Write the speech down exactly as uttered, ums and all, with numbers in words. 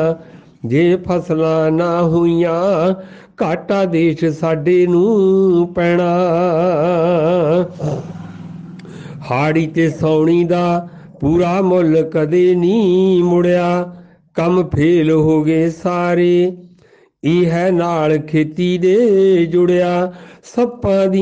ਜੇ ਫਸਲਾਂ ਨਾ ਹੋਈਆਂ ਘਾਟਾ ਦੇਸ਼ ਸਾਡੇ ਨੂੰ ਪੈਣਾ। ਹਾੜੀ ਤੇ ਸੌਣੀ ਦਾ ਪੂਰਾ ਮੁੱਲ ਕਦੇ ਨਹੀਂ ਮੁੜਿਆ, ਕੰਮ ਫੇਲ ਹੋ ਗਏ ਸਾਰੇ, ਇਹ ਹੈ ਨਾਲ ਖੇਤੀ ਦੇ ਜੁੜਿਆ। ਸੱਪਾਂ ਦੀ